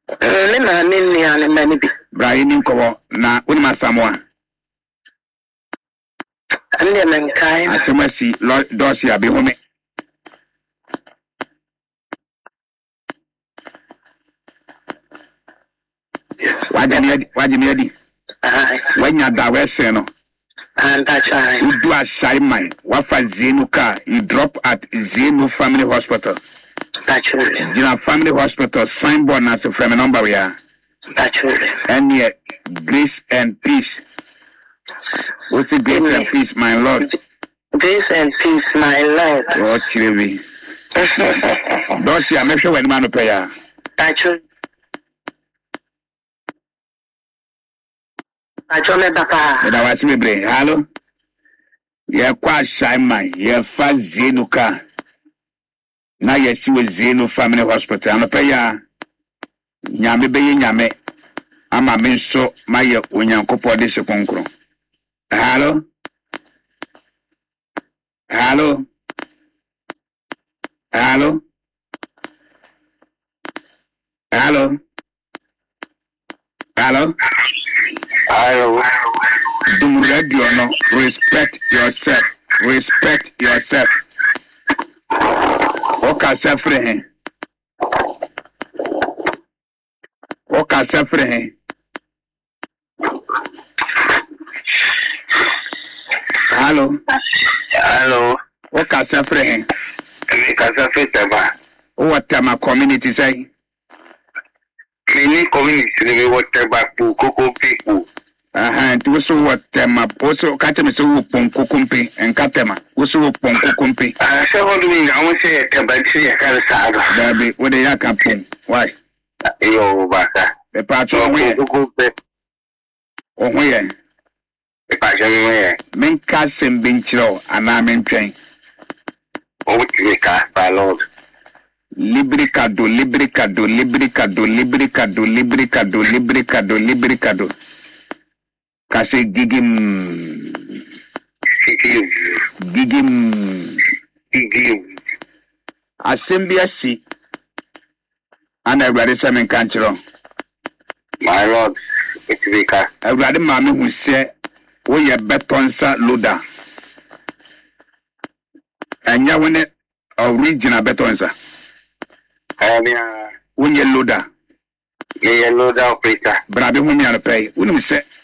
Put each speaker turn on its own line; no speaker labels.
Me na me and many be.
Brian Ninko na Unima Samoa.
And the mankind.
I say mercy, Lord Dorsia be home. Wajimedi. When you're direction.
And that's why
you do a shy mind. What for Zenu car? You drop at Zenu Family Hospital.
that's true.
You know, Family Hospital signboard as a friend number we are.
That's true.
And yet, grace and peace. What's the grace and peace, my Lord?
Grace and peace, my Lord.
Oh, Chile. Don't see, I'm not sure when man pay.
That's true. Papa.
And I was me brain. Hello? You're quite shy, man. You're fast Zenu car. Now you see with Zenu Family Hospital. I'm a payer. Nyame be nyame. Ama me so maye onyankopɔ de sekonkro. Hello? Hello? Hello? Hello? Hello?
Hello.
Do radio no. Respect yourself. Respect yourself. Oka sefre. Oka sefre. Hello.
Hello.
Oka sefre.
Kasa fetaba.
What my community say?
Many community we whatever koko people.
And also what my also catch so ponkumpi and katema. Also ponkumpi.
I say what doing? I want to say tabachi akala
Baby, what they are camping? Why?
Yo baka.
The part of where? Oh, where?
The part of where?
Men casting binchro and I'm in train.
Oh, we cast by Lord.
Libricado. Kasi gigim. Asembiasi. And everybody saying canchero.
My Lord, it's Vika.
Everybody mammy who say, we are betonsa loader. And ya win it original betonsa. When you loader.
Yeah, loader operator.
But I don't want me to pay. When we say,